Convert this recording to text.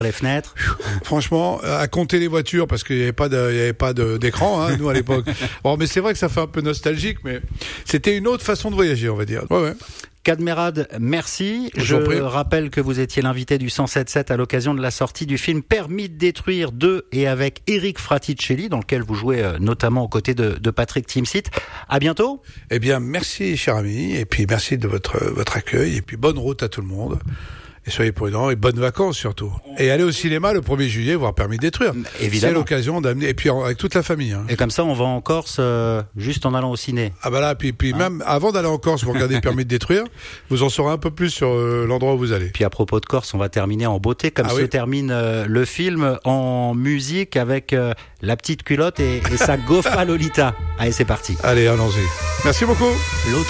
les fenêtres. Franchement, à compter les voitures, parce qu'il n'y avait pas d'écran, nous, à l'époque. Bon, mais c'est vrai que ça fait un peu nostalgique, mais c'était une autre façon de voyager, on va dire. Ouais. Kadmerad, merci. Je rappelle que vous étiez l'invité du 107.7 à l'occasion de la sortie du film Permis de détruire 2 et avec Eric Fraticelli, dans lequel vous jouez notamment aux côtés de Patrick Timsit. À bientôt. Eh bien, merci, cher ami, et puis merci de votre accueil, et puis bonne route à tout le monde. Et soyez prudents et bonnes vacances surtout. Et allez au cinéma le 1er juillet voir Permis de détruire. Évidemment. C'est l'occasion d'amener, et puis avec toute la famille. Et comme ça, on va en Corse juste en allant au ciné. Ah bah là, puis même avant d'aller en Corse, vous regardez Permis de détruire, vous en saurez un peu plus sur l'endroit où vous allez. Puis à propos de Corse, on va terminer en beauté, comme se termine le film, en musique avec La Petite Culotte et sa gaufre à Lolita. Allez, c'est parti. Allez, allons-y. Merci beaucoup. L'autre